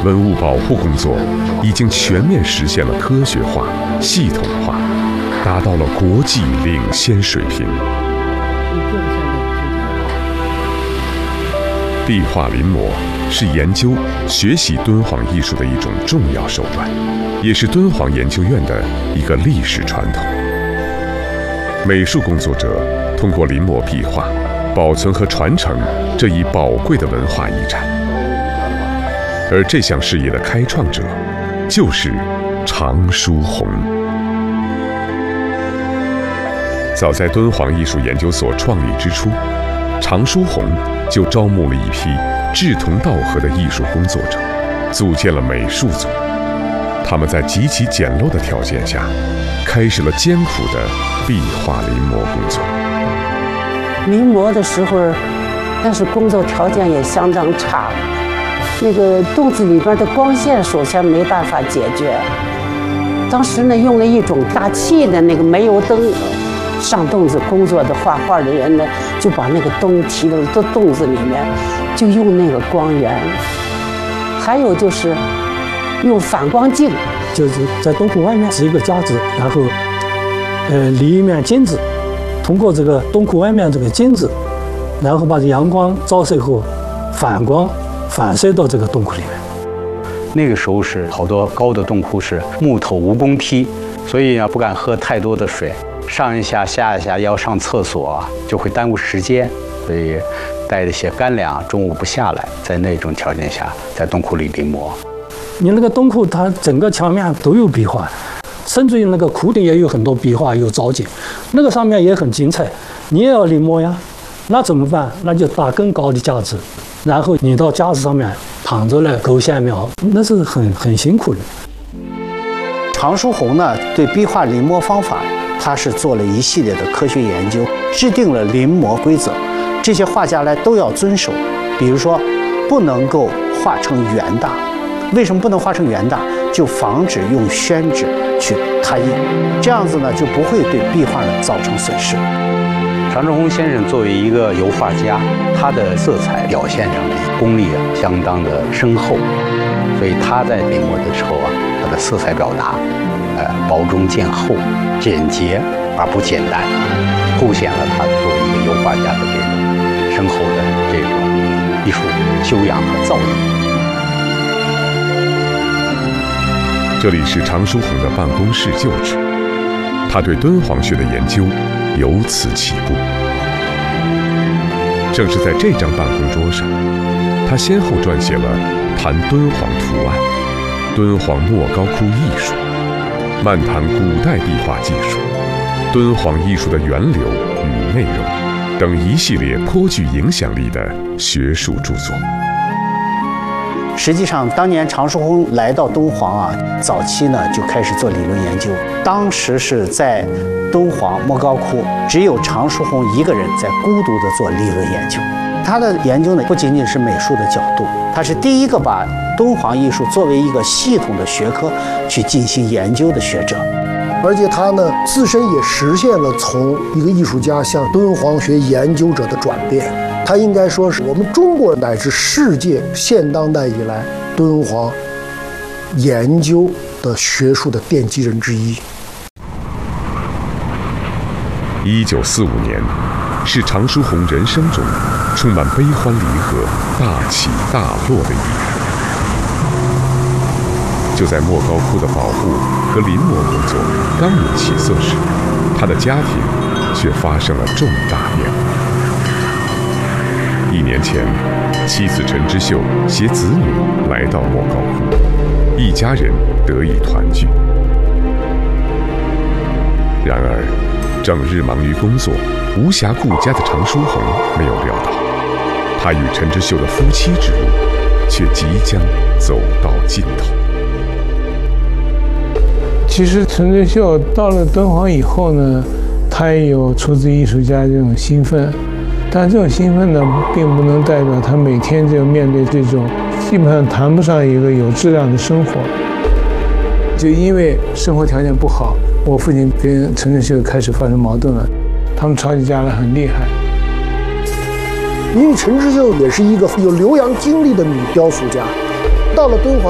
文物保护工作已经全面实现了科学化、系统化，达到了国际领先水平。壁画临摹是研究、学习敦煌艺术的一种重要手段，也是敦煌研究院的一个历史传统。美术工作者通过临摹壁画，保存和传承这一宝贵的文化遗产。而这项事业的开创者，就是常书鸿。早在敦煌艺术研究所创立之初，常书鸿就招募了一批志同道合的艺术工作者，组建了美术组。他们在极其简陋的条件下，开始了艰苦的壁画临摹工作。 临摹的时候，但是工作条件也相当差，那个洞子里边的光线首先没办法解决。当时呢，用了一种大气的那个煤油灯。上洞子工作的画画的人呢，就把那个灯提到洞子里面，就用那个光源。还有就是用反光镜， 就是在洞窟外面是一个夹子，然后立一面镜子，通过这个洞窟外面这个镜子，然后把阳光照射后反光反射到这个洞窟里面。 那个时候是好多高的洞窟是木头蜈蚣梯，所以不敢喝太多的水。上一下下一下要上厕所就会耽误时间，所以带了些干粮，中午不下来，在那种条件下在洞窟里临摹。 你那个洞窟它整个墙面都有壁画，甚至于那个窟顶也有很多壁画，有藻井，那个上面也很精彩，你也要临摹呀，那怎么办？那就搭更高的架子，然后你到架子上面躺着来勾线描，那是很辛苦的。 常书鸿呢，对壁画临摹方法他是做了一系列的科学研究，制定了临摹规则，这些画家呢都要遵守。比如说，不能够画成圆大，为什么不能画成圆大？就防止用宣纸去拓印，这样子呢就不会对壁画呢造成损失。 常书鸿先生作为一个油画家，他的色彩表现上的功力相当的深厚，所以他在临摹的时候他的色彩表达薄中见厚，简洁而不简单，凸显了他作为一个油画家的这种深厚的这种艺术修养和造诣。 这里是常书鸿的办公室旧址，他对敦煌学的研究由此起步。正是在这张办公桌上，他先后撰写了《谈敦煌图案》《敦煌莫高窟艺术》《漫谈古代壁画技术》《敦煌艺术的源流与内容》等一系列颇具影响力的学术著作。 实际上，当年常书鸿来到敦煌早期呢就开始做理论研究。当时是在敦煌莫高窟，只有常书鸿一个人在孤独地做理论研究。他的研究呢，不仅仅是美术的角度，他是第一个把敦煌艺术作为一个系统的学科去进行研究的学者。 而且他呢自身也实现了从一个艺术家向敦煌学研究者的转变。他应该说是我们中国乃至世界现当代以来敦煌研究的学术的奠基人之一。 1945年是常书鸿人生中充满悲欢离合、大起大落的一年。就在莫高窟的保护和临摹工作刚有起色时，他的家庭却发生了重大变化。1年前，妻子陈之秀携子女来到莫高窟，一家人得以团聚。然而，整日忙于工作、无暇顾家的常书鸿没有料到，他与陈之秀的夫妻之路却即将走到尽头。 其实陈之秀到了敦煌以后呢，他也有出自艺术家这种兴奋，但这种兴奋呢，并不能代表他每天就面对这种基本上谈不上一个有质量的生活。就因为生活条件不好，我父亲跟陈之秀开始发生矛盾了，他们吵起架来很厉害。 因为陈之秀也是一个有留洋经历的女雕塑家，到了敦煌